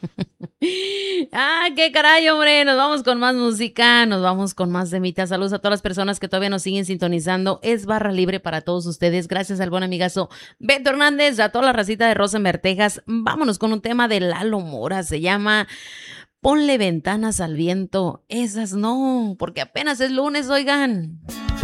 Ah, qué caray, hombre. Nos vamos con más música, nos vamos con más temitas. Saludos a todas las personas que todavía nos siguen sintonizando. Es barra libre para todos ustedes. Gracias al buen amigazo Beto Hernández, a toda la racita de Rosenberg, Texas. Vámonos con un tema de Lalo Mora. Se llama Ponle ventanas al viento. Esas no, porque apenas es lunes, oigan.